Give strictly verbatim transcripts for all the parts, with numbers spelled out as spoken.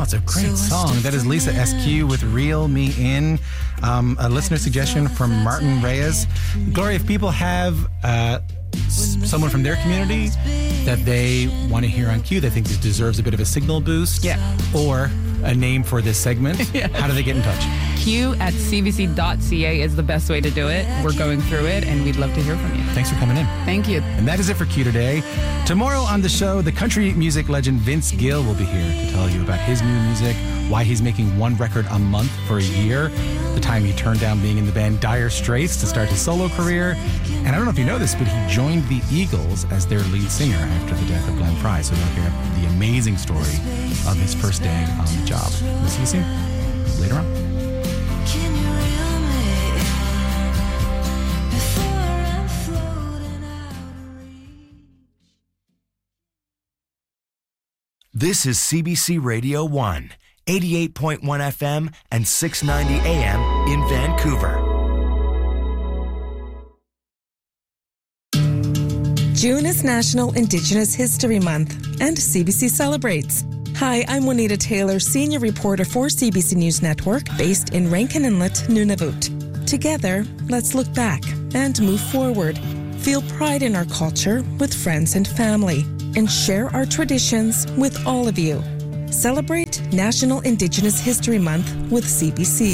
it's a great song. That is Lisa S Q with Reel Me In. Um, a listener suggestion from Martin Reyes. Gloria, if people have uh, s- someone from their community that they want to hear on Q, they think this deserves a bit of a signal boost, yeah, or a name for this segment, yes. How do they get in touch? Q at c b c dot c a is the best way to do it. We're going through it, and we'd love to hear from you. Thanks for coming in. Thank you. And that is it for Q today. Tomorrow on the show, the country music legend Vince Gill will be here to tell you about his new music, why he's making one record a month for a year, the time he turned down being in the band Dire Straits to start his solo career. And I don't know if you know this, but he joined the Eagles as their lead singer after the death of Glenn Frey. So you'll hear the amazing story of his first day on the job. We'll see you soon. Later on. This is C B C Radio one, eighty-eight point one F M and six ninety A M in Vancouver. June is National Indigenous History Month, and C B C celebrates. Hi, I'm Juanita Taylor, senior reporter for C B C News Network, based in Rankin Inlet, Nunavut. Together, let's look back and move forward. Feel pride in our culture with friends and family, and share our traditions with all of you. Celebrate National Indigenous History Month with C B C.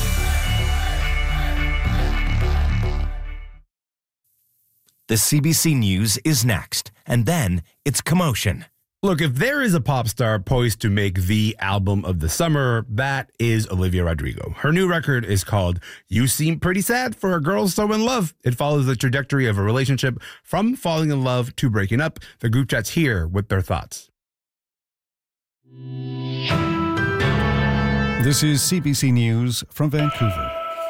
The C B C News is next, and then it's Commotion. Look, if there is a pop star poised to make the album of the summer, that is Olivia Rodrigo. Her new record is called You Seem Pretty Sad for a Girl So In Love. It follows the trajectory of a relationship from falling in love to breaking up. The group chat's here with their thoughts. This is C B C News from Vancouver.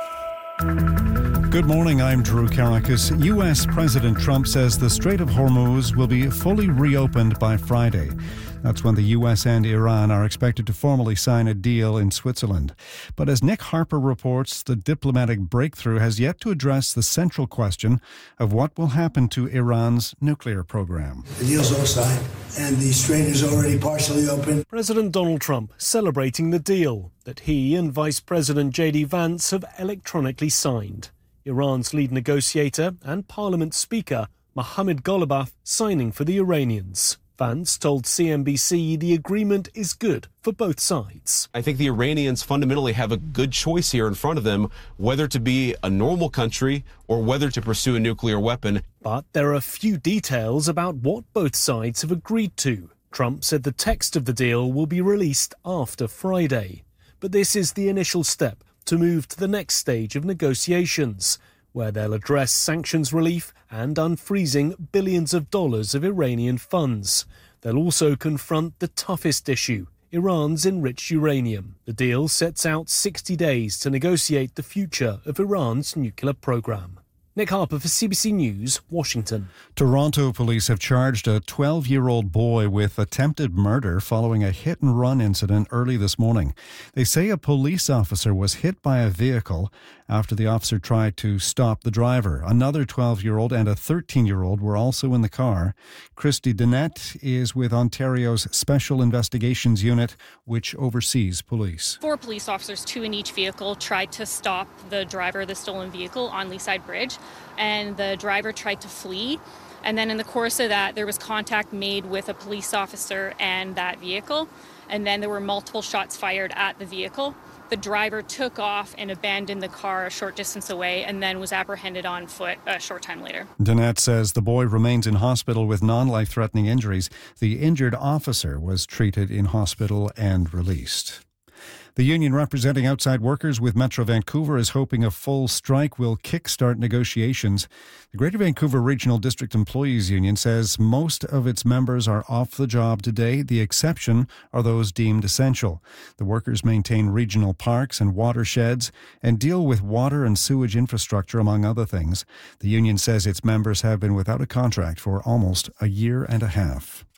Good morning, I'm Drew Karakis. U S President Trump says the Strait of Hormuz will be fully reopened by Friday. That's when the U S and Iran are expected to formally sign a deal in Switzerland. But as Nick Harper reports, the diplomatic breakthrough has yet to address the central question of what will happen to Iran's nuclear program. The deal's all signed, and the strait is already partially open. President Donald Trump celebrating the deal that he and Vice President J D Vance have electronically signed. Iran's lead negotiator and Parliament Speaker Mohammad Ghalibaf signing for the Iranians. Vance told C N B C the agreement is good for both sides. I think the Iranians fundamentally have a good choice here in front of them, whether to be a normal country or whether to pursue a nuclear weapon. But there are few details about what both sides have agreed to. Trump said the text of the deal will be released after Friday. But this is the initial step to move to the next stage of negotiations, where they'll address sanctions relief and unfreezing billions of dollars of Iranian funds. They'll also confront the toughest issue, Iran's enriched uranium. The deal sets out sixty days to negotiate the future of Iran's nuclear program. Nick Harper for C B C News, Washington. Toronto police have charged a twelve-year-old boy with attempted murder following a hit-and-run incident early this morning. They say a police officer was hit by a vehicle after the officer tried to stop the driver. Another twelve-year-old and a thirteen-year-old were also in the car. Christy Dennett is with Ontario's Special Investigations Unit, which oversees police. Four police officers, two in each vehicle, tried to stop the driver of the stolen vehicle on Leaside Bridge, and the driver tried to flee. And then in the course of that, there was contact made with a police officer and that vehicle, and then there were multiple shots fired at the vehicle. The driver took off and abandoned the car a short distance away and then was apprehended on foot a short time later. Dennett says the boy remains in hospital with non-life-threatening injuries. The injured officer was treated in hospital and released. The union representing outside workers with Metro Vancouver is hoping a full strike will kickstart negotiations. The Greater Vancouver Regional District Employees Union says most of its members are off the job today. The exception are those deemed essential. The workers maintain regional parks and watersheds and deal with water and sewage infrastructure, among other things. The union says its members have been without a contract for almost a year and a half.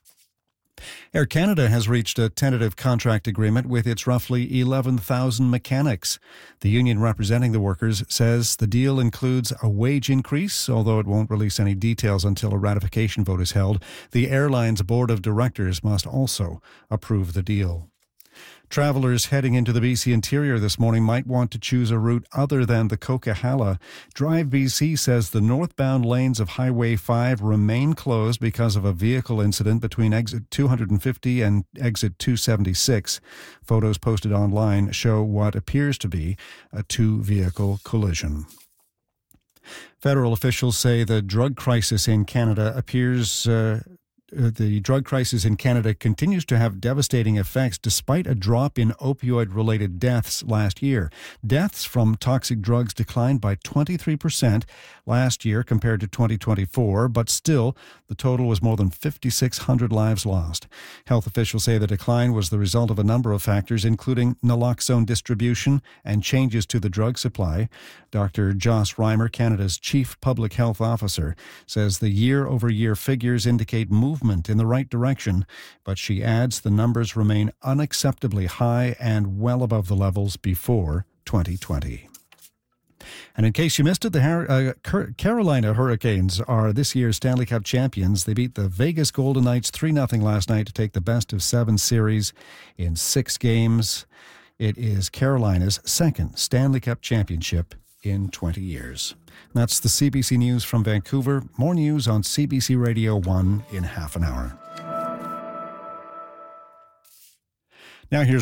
Air Canada has reached a tentative contract agreement with its roughly eleven thousand mechanics. The union representing the workers says the deal includes a wage increase, although it won't release any details until a ratification vote is held. The airline's board of directors must also approve the deal. Travelers heading into the B C interior this morning might want to choose a route other than the Coquihalla. Drive B C says the northbound lanes of Highway five remain closed because of a vehicle incident between exit two fifty and exit two seventy-six. Photos posted online show what appears to be a two-vehicle collision. Federal officials say the drug crisis in Canada appears... Uh, The drug crisis in Canada continues to have devastating effects despite a drop in opioid-related deaths last year. Deaths from toxic drugs declined by twenty-three percent last year compared to twenty twenty-four, but still, the total was more than five thousand six hundred lives lost. Health officials say the decline was the result of a number of factors, including naloxone distribution and changes to the drug supply. Doctor Joss Reimer, Canada's Chief Public Health Officer, says the year-over-year figures indicate movement in the right direction, but she adds the numbers remain unacceptably high and well above the levels before twenty twenty. And in case you missed it, the Har- uh, Carolina Hurricanes are this year's Stanley Cup champions. They beat the Vegas Golden Knights three nothing last night to take the best of seven series in six games. It is Carolina's second Stanley Cup championship in twenty years. That's the C B C News from Vancouver. More news on C B C Radio one in half an hour. Now here's